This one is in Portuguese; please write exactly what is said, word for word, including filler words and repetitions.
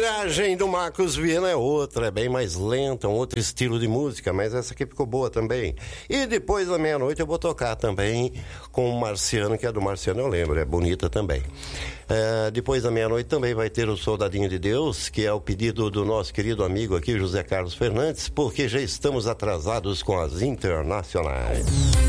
Miragem do Marcos Viana é outra, é bem mais lenta, um outro estilo de música, mas essa aqui ficou boa também. E depois da meia-noite eu vou tocar também com o Marciano, que é do Marciano, eu lembro, é bonita também. É, depois da meia-noite também vai ter o Soldadinho de Deus, que é o pedido do nosso querido amigo aqui, José Carlos Fernandes, porque já estamos atrasados com as internacionais.